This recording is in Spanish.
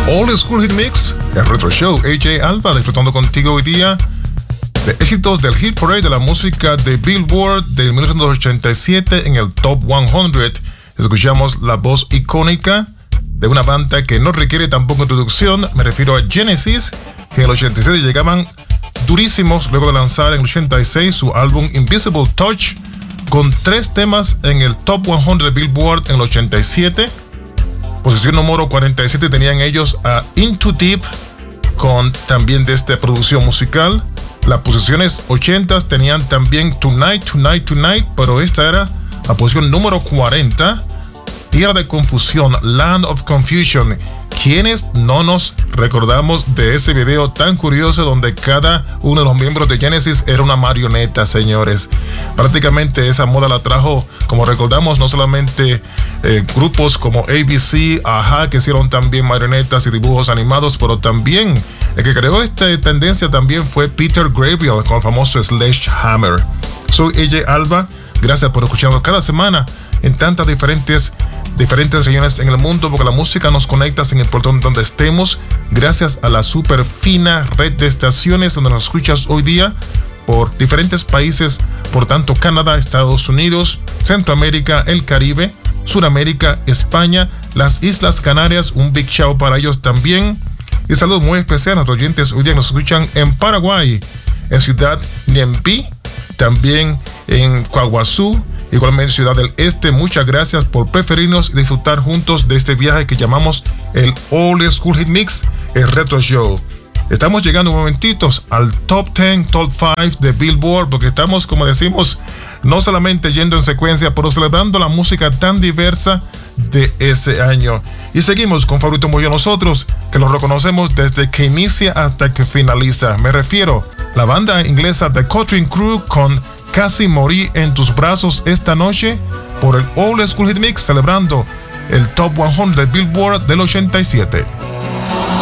Old School Hit Mix, el Retro Show. AJ Alba disfrutando contigo hoy día de éxitos del Hit Parade de la música de Billboard del 1987 en el Top 100. Escuchamos la voz icónica de una banda que no requiere tampoco introducción. Me refiero a Genesis, que en el 87 llegaban durísimos luego de lanzar en el 86 su álbum Invisible Touch, con 3 temas en el Top 100 de Billboard en el 87. Posición número 47 tenían ellos a Into Deep, con también de esta producción musical. Las posiciones 80 tenían también Tonight, Tonight, Tonight, pero esta era la posición número 40. Tierra de Confusión, Land of Confusion. ¿Quiénes no nos recordamos de ese video tan curioso donde cada uno de los miembros de Genesis era una marioneta, señores? Prácticamente esa moda la trajo, como recordamos, no solamente grupos como ABC, Aha, que hicieron también marionetas y dibujos animados, pero también el que creó esta tendencia también fue Peter Gabriel con el famoso Sledgehammer. Soy AJ Alba, gracias por escucharnos cada semana en tantas diferentes regiones en el mundo, porque la música nos conecta sin importar donde estemos, gracias a la super fina red de estaciones donde nos escuchas hoy día por diferentes países, por tanto Canadá, Estados Unidos, Centroamérica, el Caribe, Suramérica, España, las Islas Canarias. Un big shout para ellos también, y saludos muy especial a nuestros oyentes hoy día nos escuchan en Paraguay, en Ciudad Niempi, también en Coahuazú, igualmente Ciudad del Este. Muchas gracias por preferirnos y disfrutar juntos de este viaje que llamamos el Old School Hit Mix, el Retro Show. Estamos llegando momentitos al Top 10, Top 5 de Billboard, porque estamos, como decimos, no solamente yendo en secuencia, pero celebrando la música tan diversa de ese año. Y seguimos con Favorito Muyo nosotros, que lo reconocemos desde que inicia hasta que finaliza. Me refiero a la banda inglesa The Cutting Crew con Casi Morí en tus brazos esta noche por el Old School Hit Mix, celebrando el Top 100 de Billboard del 87.